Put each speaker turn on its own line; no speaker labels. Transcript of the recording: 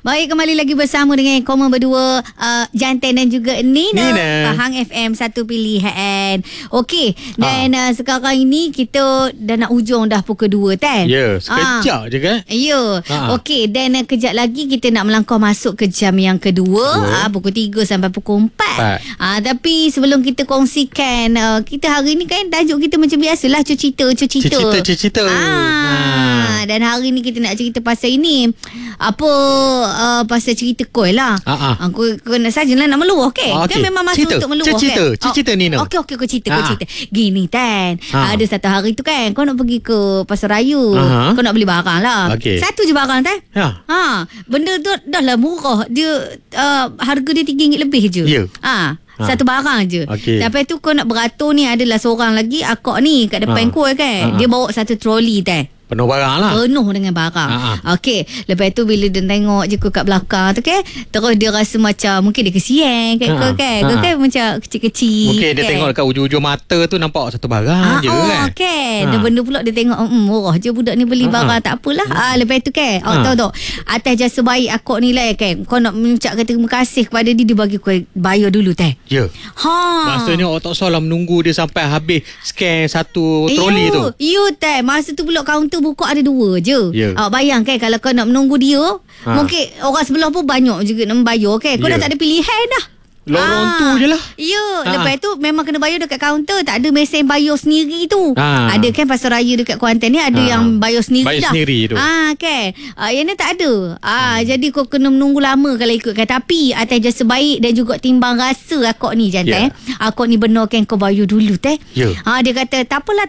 Baik, kembali lagi bersama dengan Koma berdua, Jantan dan juga Nina. Pahang FM, satu pilihan. Okey, dan sekarang ini kita dah nak hujung dah pukul 2 kan?
Ya, sekejap je kan?
Ya. Okey, dan kejap lagi kita nak melangkah masuk ke jam yang kedua, pukul 3 sampai pukul 4. Tapi sebelum kita kongsikan, kita hari ni kan tajuk kita macam biasalah, cerita. Dan hari ni kita nak cerita pasal ini. Pasal cerita koi lah. Kau nak sajalah nak meluah kan? Kan memang masa untuk meluah kan?
Cerita Nina.
Okey, kau cerita. Gini Tan, ada satu hari tu kan, kau nak pergi ke Pasar Raya. Kau nak beli barang lah. Satu je barang Tan. Benda tu dah lah murah. Dia harga dia RM3 lebih je. Satu barang je. Lepas tu kau nak beratur ni, adalah seorang lagi akak ni kat depan kau kan. Dia bawa satu troli Tan.
Penuh barang lah.
Penuh dengan barang. Okey, lepas tu bila dia tengok je kau kat belakang tu kan, terus dia rasa macam mungkin dia kesian kat kau kan. Kau kan macam kecil-kecil.
Mungkin dia tengok dekat ujung-ujung mata tu nampak satu barang je kan.
Dan benda pula dia tengok murah je budak ni beli barang, tak apalah. Lepas tu kan, tahu tak, atas jasa baik akak ni lah kan, kau nak mengucapkan terima kasih kepada dia bagi kau bayar dulu Tan.
Ya. Maksudnya awak tak salah menunggu dia sampai habis scan satu troli tu.
You Tan, masa tu pula kaunter buka ada 2 je. Bayangkan kalau kau nak menunggu dia, mungkin orang sebelah pun banyak juga nak membayar kan. Kau dah tak ada pilihan dah.
Lorong tu je lah.
Lepas tu memang kena bayar dekat kaunter. Tak ada mesin bayar sendiri tu. Ada kan Pasar Raya dekat Kuantan ni, ada yang bayar sendiri
bayar
dah.
Sendiri tu.
Kan. Yang ni tak ada. Jadi kau kena menunggu lama kalau ikutkan. Tapi atas jasa baik dan juga timbang rasa akak ni Jantan. Akak ni benarkan kau bayar dulu Teh. Dia kata tak apalah